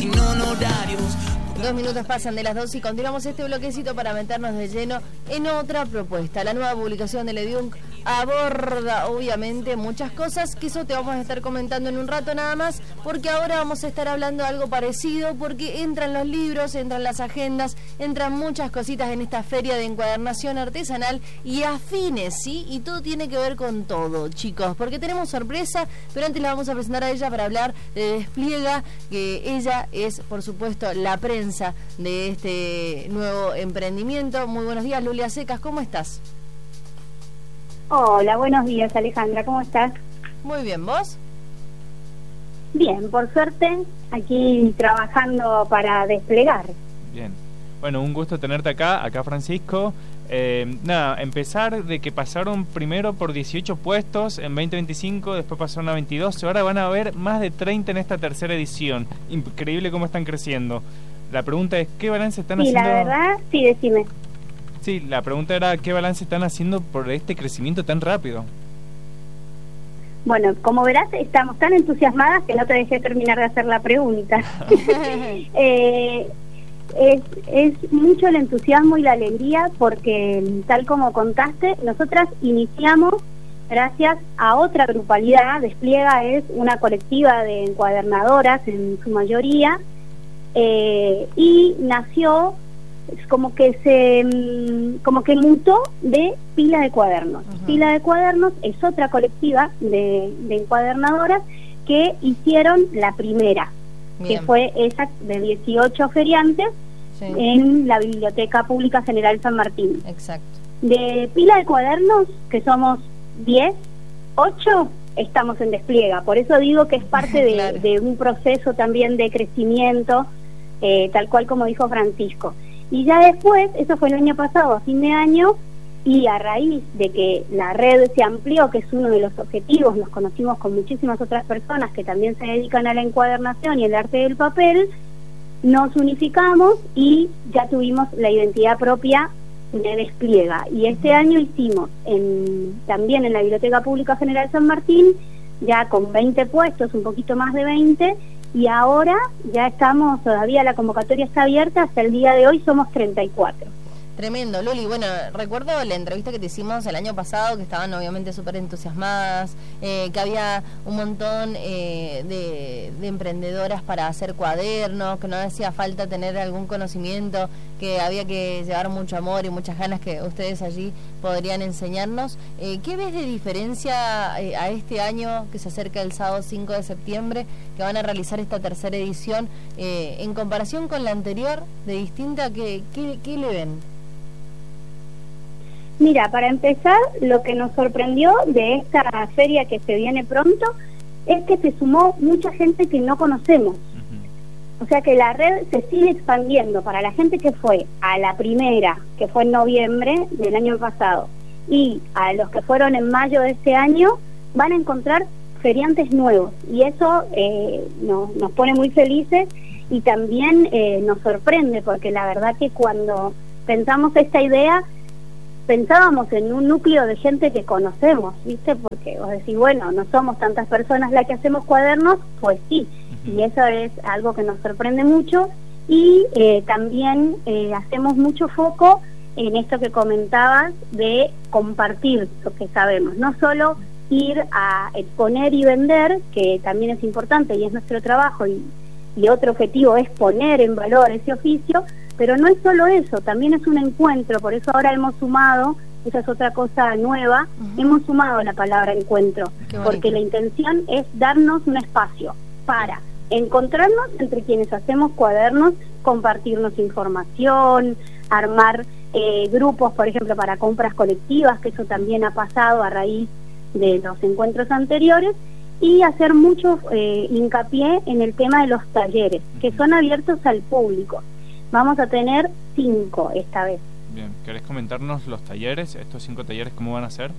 sin honorarios. 2 minutos pasan de las 2 y continuamos este bloquecito para meternos de lleno en otra propuesta. La nueva publicación de Lediunk aborda obviamente muchas cosas, que eso te vamos a estar comentando en un rato nada más, porque ahora vamos a estar hablando de algo parecido, porque entran los libros, entran las agendas, entran muchas cositas en esta feria de encuadernación artesanal y afines, ¿sí? Y todo tiene que ver con todo, chicos, porque tenemos sorpresa, pero antes la vamos a presentar a ella para hablar de Despliega, que ella es, por supuesto, la prensa de este nuevo emprendimiento. Muy buenos días, Lulia Secas, ¿cómo estás? Hola, buenos días, Alejandra, ¿cómo estás? Muy bien, ¿vos? Bien, por suerte, aquí trabajando para Desplegar. Bien, bueno, un gusto tenerte acá Francisco. Nada, empezar de que pasaron primero por 18 puestos en 2025, después pasaron a 22, ahora van a haber más de 30 en esta tercera edición. Increíble cómo están creciendo. La pregunta es, ¿qué balance están haciendo? Sí, la verdad, sí, decime. Sí, la pregunta era, ¿qué balance están haciendo por este crecimiento tan rápido? Bueno, como verás, estamos tan entusiasmadas que no te dejé terminar de hacer la pregunta. Es mucho el entusiasmo y la alegría porque, tal como contaste, nosotras iniciamos gracias a otra grupalidad. Despliega es una colectiva de encuadernadoras en su mayoría, y nació como que mutó de Pila de Cuadernos. Uh-huh. Pila de Cuadernos es otra colectiva de encuadernadoras que hicieron la primera. Bien. Que fue esa de 18 feriantes, sí, en la Biblioteca Pública General San Martín. Exacto. De Pila de Cuadernos, que somos 10, 8 estamos en Despliega. Por eso digo que es parte claro, de un proceso también de crecimiento, tal cual como dijo Francisco. Y ya después, eso fue el año pasado, a fin de año, y a raíz de que la red se amplió, que es uno de los objetivos, nos conocimos con muchísimas otras personas que también se dedican a la encuadernación y el arte del papel, nos unificamos y ya tuvimos la identidad propia de Despliega. Y este año hicimos también en la Biblioteca Pública General San Martín, ya con 20 puestos, un poquito más de 20, y ahora ya estamos, todavía la convocatoria está abierta, hasta el día de hoy somos 34. Tremendo, Luli. Bueno, recuerdo la entrevista que te hicimos el año pasado, que estaban obviamente súper entusiasmadas, que había un montón de emprendedoras para hacer cuadernos, que no hacía falta tener algún conocimiento, que había que llevar mucho amor y muchas ganas que ustedes allí podrían enseñarnos. ¿Qué ves de diferencia a este año que se acerca el sábado 5 de septiembre, que van a realizar esta tercera edición, en comparación con la anterior, de distinta? ¿Qué le ven? Mira, para empezar, lo que nos sorprendió de esta feria que se viene pronto es que se sumó mucha gente que no conocemos. O sea que la red se sigue expandiendo. Para la gente que fue a la primera, que fue en noviembre del año pasado, y a los que fueron en mayo de este año, van a encontrar feriantes nuevos. Y eso nos pone muy felices y también nos sorprende, porque la verdad que cuando pensamos esta idea, pensábamos en un núcleo de gente que conocemos, ¿viste? Porque vos decís, bueno, no somos tantas personas las que hacemos cuadernos, pues sí, y eso es algo que nos sorprende mucho. Y también hacemos mucho foco en esto que comentabas de compartir lo que sabemos, no solo ir a exponer y vender, que también es importante y es nuestro trabajo, y otro objetivo es poner en valor ese oficio, pero no es solo eso, también es un encuentro. Por eso ahora hemos sumado, esa es otra cosa nueva, hemos sumado la palabra encuentro, porque la intención es darnos un espacio para encontrarnos entre quienes hacemos cuadernos, compartirnos información, armar grupos, por ejemplo, para compras colectivas, que eso también ha pasado a raíz de los encuentros anteriores, y hacer mucho hincapié en el tema de los talleres, que son abiertos al público. Vamos a tener 5 esta vez. Bien, ¿querés comentarnos los talleres? ¿Estos 5 talleres cómo van a ser?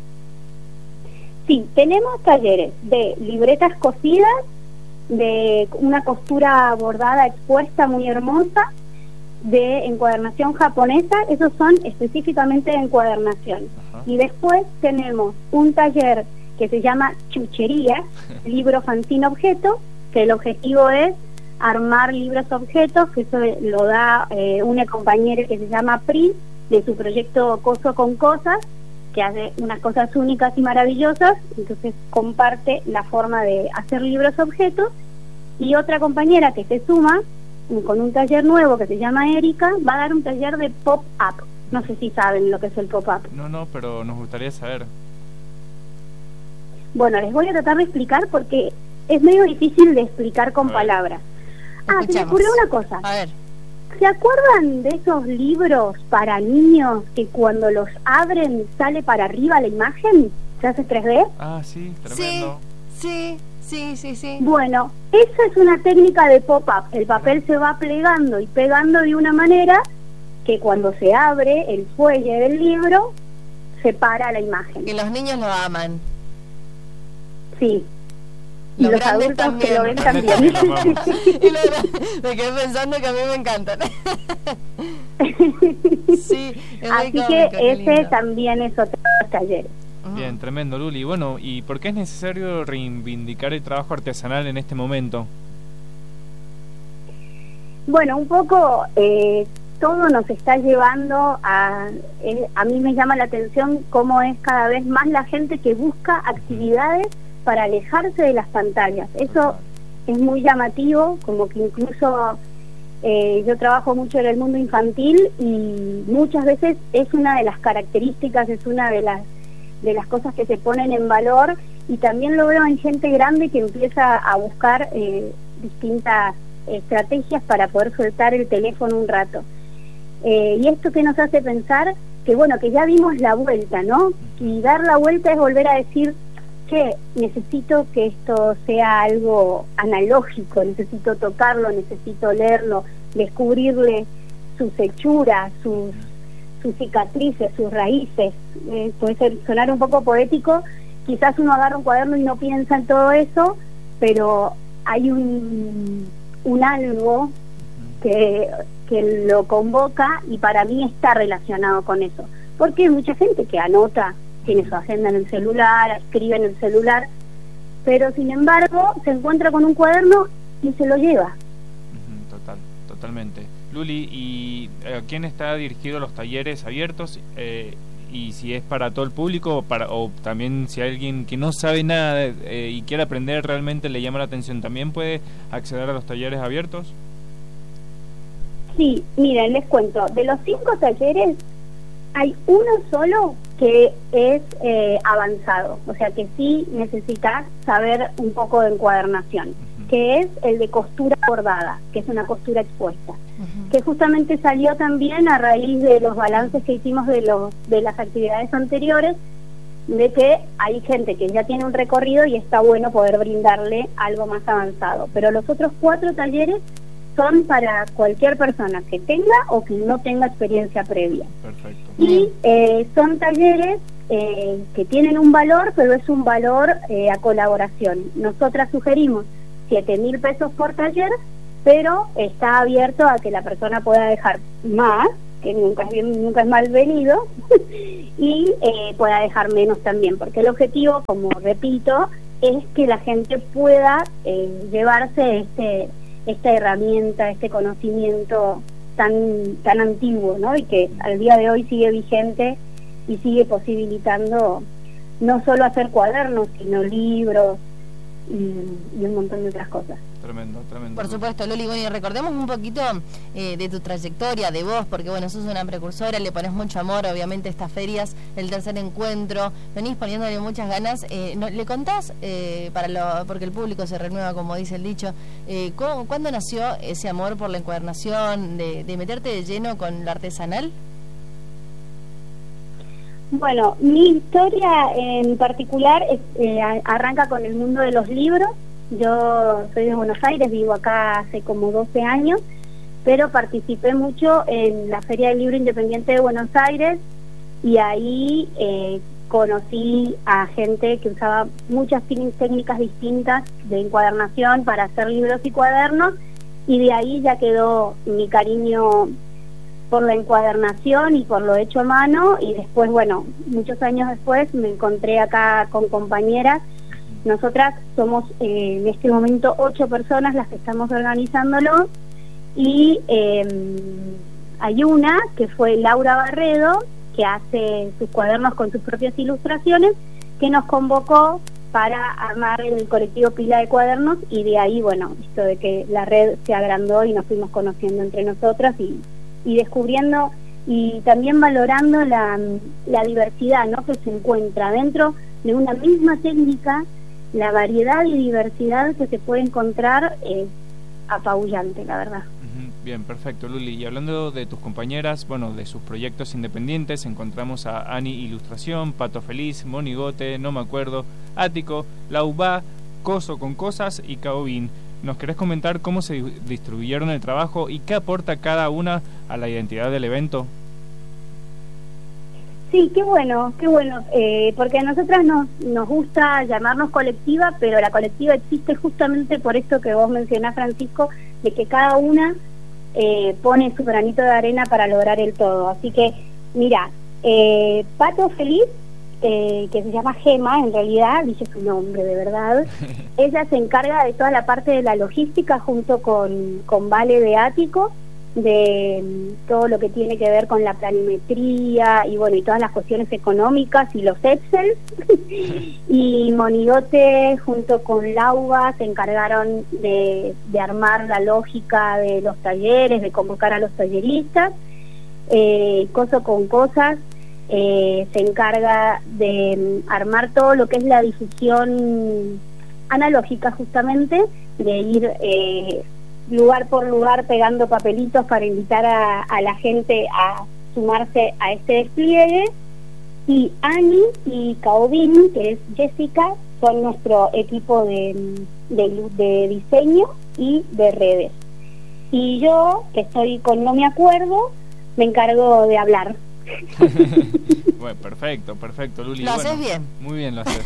Sí, tenemos talleres de libretas cosidas, de una costura bordada expuesta muy hermosa, de encuadernación japonesa, esos son específicamente de encuadernación. Ajá. Y después tenemos un taller que se llama Chuchería, libro fanzine objeto, que el objetivo es armar libros objetos, que eso lo da una compañera que se llama Pris, de su proyecto Coso con Cosas, que hace unas cosas únicas y maravillosas, entonces comparte la forma de hacer libros objetos, y otra compañera que se suma con un taller nuevo que se llama Erika, va a dar un taller de pop-up. No sé si saben lo que es el pop-up. No, pero nos gustaría saber. Bueno, les voy a tratar de explicar porque es medio difícil de explicar con palabras. Se me ocurrió una cosa. A ver. ¿Se acuerdan de esos libros para niños que cuando los abren sale para arriba la imagen? ¿Se hace 3D? Ah, sí, tremendo. Sí. Bueno, esa es una técnica de pop-up. El papel se va plegando y pegando de una manera que cuando se abre el fuelle del libro, se para la imagen. Que los niños lo aman. Sí. Y los adultos también. Que lo ven también. Y me quedé pensando que a mí me encantan. Sí, así que ese también es otro taller. Bien, tremendo, Luli. Bueno, ¿y por qué es necesario reivindicar el trabajo artesanal en este momento? Bueno, un poco todo nos está llevando a mí me llama la atención cómo es cada vez más la gente que busca actividades para alejarse de las pantallas. Eso es muy llamativo, como que incluso yo trabajo mucho en el mundo infantil y muchas veces es una de las características, es una de las cosas que se ponen en valor, y también lo veo en gente grande que empieza a buscar distintas estrategias para poder soltar el teléfono un rato. Y esto que nos hace pensar que bueno, que ya dimos la vuelta, ¿no? Y dar la vuelta es volver a decir que necesito que esto sea algo analógico, necesito tocarlo, necesito leerlo, descubrirle sus hechuras, sus cicatrices, sus raíces. Puede sonar un poco poético, quizás uno agarra un cuaderno y no piensa en todo eso, pero hay un algo que lo convoca, y para mí está relacionado con eso, porque hay mucha gente que anota, tiene su agenda en el celular, escribe en el celular, pero sin embargo se encuentra con un cuaderno y se lo lleva. Totalmente. Luli, ¿y a quién está dirigido los talleres abiertos? Y si es para todo el público o también si alguien que no sabe nada y quiere aprender realmente le llama la atención, ¿también puede acceder a los talleres abiertos? Sí, miren, les cuento, de los 5 talleres hay uno solo que es avanzado, o sea que sí necesitas saber un poco de encuadernación, que es el de costura bordada, que es una costura expuesta, que justamente salió también a raíz de los balances que hicimos de las actividades anteriores, de que hay gente que ya tiene un recorrido y está bueno poder brindarle algo más avanzado, pero los otros 4 talleres son para cualquier persona que tenga o que no tenga experiencia previa. Perfecto. Y son talleres que tienen un valor, pero es un valor a colaboración. Nosotras sugerimos 7.000 pesos por taller, pero está abierto a que la persona pueda dejar más, que nunca es mal venido, y pueda dejar menos también, porque el objetivo, como repito, es que la gente pueda llevarse esta herramienta, este conocimiento tan antiguo, ¿no? Y que al día de hoy sigue vigente y sigue posibilitando no solo hacer cuadernos, sino libros y un montón de otras cosas. Tremendo. Por supuesto, Luli. Bueno, y recordemos un poquito de tu trayectoria, de vos, porque bueno, sos una precursora, le pones mucho amor, obviamente, a estas ferias, el tercer encuentro, venís poniéndole muchas ganas. ¿Le contás, porque el público se renueva, como dice el dicho, cuándo nació ese amor por la encuadernación, de meterte de lleno con lo artesanal? Bueno, mi historia en particular arranca con el mundo de los libros. Yo soy de Buenos Aires, vivo acá hace como 12 años, pero participé mucho en la Feria del Libro Independiente de Buenos Aires, y ahí conocí a gente que usaba muchas técnicas distintas de encuadernación para hacer libros y cuadernos, y de ahí ya quedó mi cariño por la encuadernación y por lo hecho a mano. Y después, bueno, muchos años después me encontré acá con compañeras Nosotras somos en este momento 8 personas las que estamos organizándolo, y hay una que fue Laura Barredo, que hace sus cuadernos con sus propias ilustraciones, que nos convocó para armar el colectivo Pila de Cuadernos, y de ahí, bueno, esto de que la red se agrandó y nos fuimos conociendo entre nosotras y descubriendo y también valorando la diversidad, ¿no?, que se encuentra dentro de una misma técnica. La variedad y diversidad que se puede encontrar es apabullante, la verdad. Bien, perfecto, Luli. Y hablando de tus compañeras, bueno, de sus proyectos independientes, encontramos a Ani Ilustración, Pato Feliz, Monigote, No Me Acuerdo, Ático, Laubá, Coso con Cosas y Caobín. ¿Nos querés comentar cómo se distribuyeron el trabajo y qué aporta cada una a la identidad del evento? Sí, qué bueno, porque a nosotras nos gusta llamarnos colectiva, pero la colectiva existe justamente por esto que vos mencionás, Francisco, de que cada una pone su granito de arena para lograr el todo. Así que, mira, Pato Feliz, que se llama Gema, en realidad, dice su nombre de verdad, ella se encarga de toda la parte de la logística junto con Vale de Ático, de todo lo que tiene que ver con la planimetría y bueno, y todas las cuestiones económicas y los Excel. Y Monigote junto con Lauba se encargaron de armar la lógica de los talleres, de convocar a los talleristas. Coso con Cosas se encarga de armar todo lo que es la difusión analógica, justamente, de ir lugar por lugar pegando papelitos para invitar a la gente a sumarse a este despliegue. Y Ani y Caobín, que es Jessica, son nuestro equipo de diseño y de redes. Y yo, que estoy con No Me Acuerdo, me encargo de hablar. Bueno, perfecto, Luli. Lo haces bien. Muy bien lo haces.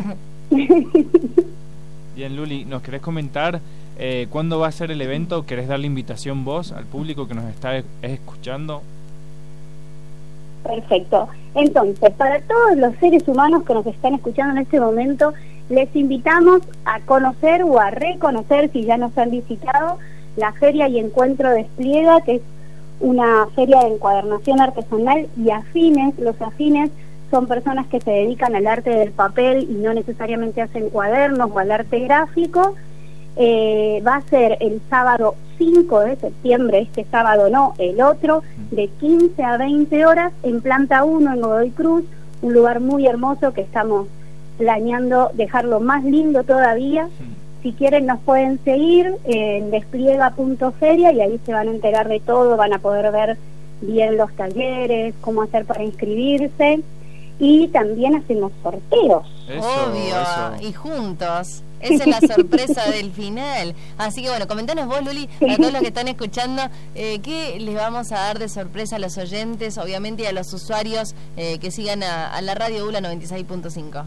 Bien, Luli, ¿nos querés comentar cuándo va a ser el evento? ¿Querés dar la invitación vos al público que nos está escuchando? Perfecto. Entonces, para todos los seres humanos que nos están escuchando en este momento, les invitamos a conocer o a reconocer, si ya nos han visitado, la Feria y Encuentro Despliega, que es una feria de encuadernación artesanal y afines. Los afines son personas que se dedican al arte del papel y no necesariamente hacen cuadernos o al arte gráfico. Va a ser el sábado 5 de septiembre, este sábado no, el otro, de 15 a 20 horas en Planta 1 en Godoy Cruz, un lugar muy hermoso que estamos planeando dejarlo más lindo todavía. Si quieren nos pueden seguir en despliega.feria y ahí se van a enterar de todo, van a poder ver bien los talleres, cómo hacer para inscribirse, y también hacemos sorteos. Obvio, y juntos. Esa es la sorpresa del final. Así que bueno, comentanos vos, Luli, a todos los que están escuchando, ¿qué les vamos a dar de sorpresa a los oyentes, obviamente, y a los usuarios que sigan a la radio ULA 96.5?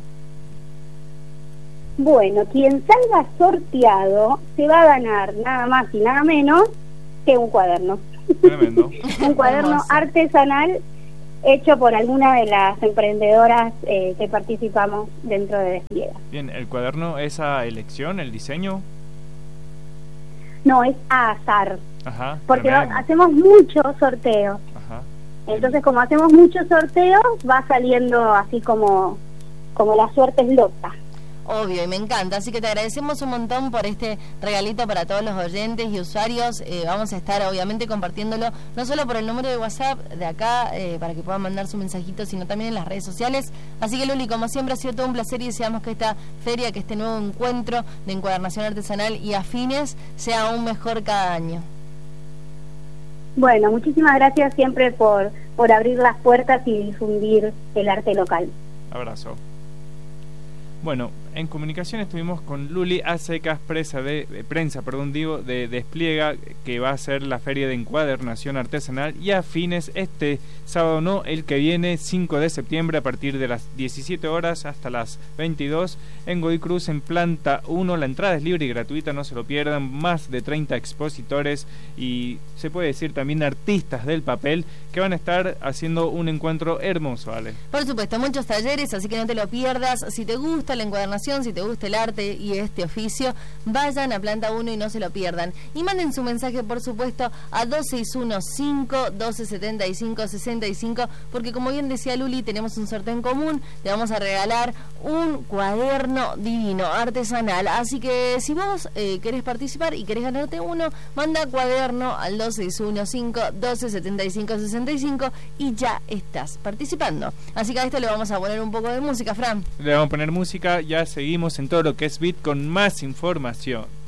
Bueno, quien salga sorteado se va a ganar nada más y nada menos que un cuaderno. Tremendo. Un cuaderno artesanal hecho por alguna de las emprendedoras que participamos dentro de Despliega. Bien, ¿el cuaderno es a elección, el diseño? No, es a azar. Ajá. Porque hacemos muchos sorteos. Ajá. Entonces, como hacemos muchos sorteos, va saliendo así como la suerte es loca. Obvio, y me encanta, así que te agradecemos un montón por este regalito para todos los oyentes y usuarios. Vamos a estar obviamente compartiéndolo, no solo por el número de WhatsApp de acá, para que puedan mandar su mensajito, sino también en las redes sociales. Así que, Luli, como siempre, ha sido todo un placer y deseamos que esta feria, que este nuevo encuentro de encuadernación artesanal y afines sea aún mejor cada año. Bueno, muchísimas gracias siempre por abrir las puertas y difundir el arte local. Abrazo. Bueno, en comunicación estuvimos con Luli Acecas, prensa de Despliega, que va a ser la Feria de Encuadernación Artesanal, y a fines este sábado, no, el que viene, 5 de septiembre, a partir de las 17 horas hasta las 22, en Godoy Cruz, en planta 1. La entrada es libre y gratuita, no se lo pierdan. Más de 30 expositores y se puede decir también artistas del papel que van a estar haciendo un encuentro hermoso, Ale. Por supuesto, muchos talleres, así que no te lo pierdas. Si te gusta la encuadernación, si te gusta el arte y este oficio, vayan a planta 1 y no se lo pierdan. Y manden su mensaje, por supuesto, a 2615-1275-65, porque como bien decía Luli, tenemos un sorteo en común. Te vamos a regalar un cuaderno divino, artesanal. Así que si vos querés participar y querés ganarte uno, manda cuaderno al 2615-1275-65 y ya estás participando. Así que a esto le vamos a poner un poco de música, Fran. Le vamos a poner música, ya seguimos en todo lo que es Beat con más información.